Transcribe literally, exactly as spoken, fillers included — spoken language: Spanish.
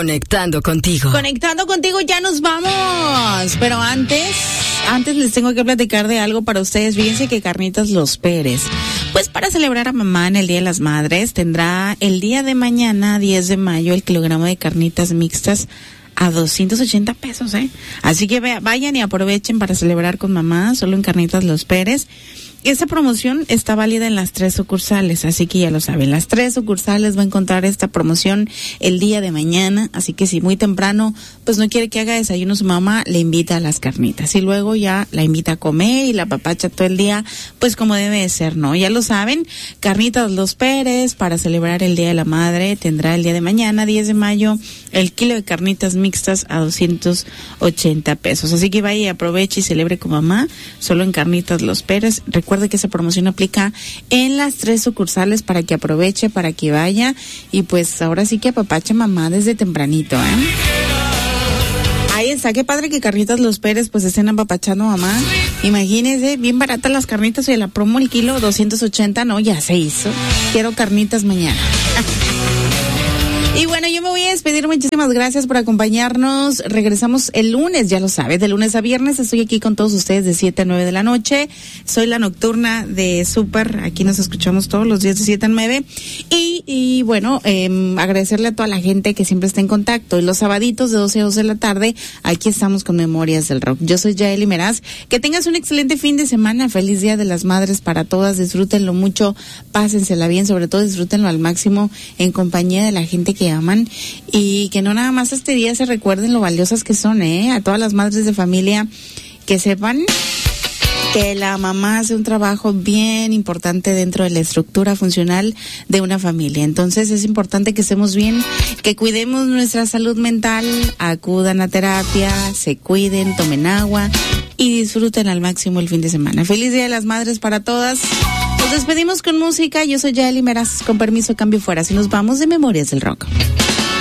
Conectando contigo. Conectando contigo, ya nos vamos. Pero antes, antes les tengo que platicar de algo para ustedes. Fíjense que Carnitas Los Pérez, pues para celebrar a mamá en el Día de las Madres, tendrá el día de mañana, diez de mayo, el kilogramo de carnitas mixtas a doscientos ochenta pesos, ¿eh? Así que vayan y aprovechen para celebrar con mamá, solo en Carnitas Los Pérez. Esta promoción está válida en las tres sucursales, así que ya lo saben, las tres sucursales va a encontrar esta promoción el día de mañana, así que si muy temprano, pues no quiere que haga desayuno su mamá, le invita a las carnitas y luego ya la invita a comer y la papacha todo el día, pues como debe de ser, ¿no? Ya lo saben, Carnitas Los Pérez, para celebrar el Día de la Madre, tendrá el día de mañana, diez de mayo, el kilo de carnitas mixtas a doscientos ochenta pesos, así que vaya y aproveche y celebre con mamá, solo en Carnitas Los Pérez. Recuerda Recuerde que esa promoción aplica en las tres sucursales para que aproveche, para que vaya y pues ahora sí que apapache mamá desde tempranito, ¿eh? Ahí está, qué padre que Carnitas Los Pérez pues estén apapachando mamá. Imagínense, bien baratas las carnitas y la promo el kilo doscientos ochenta, no, ya se hizo. Quiero carnitas mañana. Y bueno, yo me voy a despedir. Muchísimas gracias por acompañarnos. Regresamos el lunes, ya lo sabes, de lunes a viernes. Estoy aquí con todos ustedes de siete a nueve de la noche. Soy la nocturna de Súper. Aquí nos escuchamos todos los días de siete a nueve. Y, y bueno, eh, agradecerle a toda la gente que siempre está en contacto. Y los sabaditos de doce a dos de la tarde, aquí estamos con Memorias del Rock. Yo soy Yaeli Meraz. Que tengas un excelente fin de semana. Feliz Día de las Madres para todas. Disfrútenlo mucho. Pásensela bien. Sobre todo disfrútenlo al máximo en compañía de la gente que aman y que no nada más este día se recuerden lo valiosas que son, eh, a todas las madres de familia, que sepan que la mamá hace un trabajo bien importante dentro de la estructura funcional de una familia. Entonces es importante que estemos bien, que cuidemos nuestra salud mental, acudan a terapia, se cuiden, tomen agua y disfruten al máximo el fin de semana. Feliz Día de las Madres para todas. Nos despedimos con música. Yo soy Yaeli Meraz. Con permiso, cambio fuera. Si nos vamos de Memorias del Rock.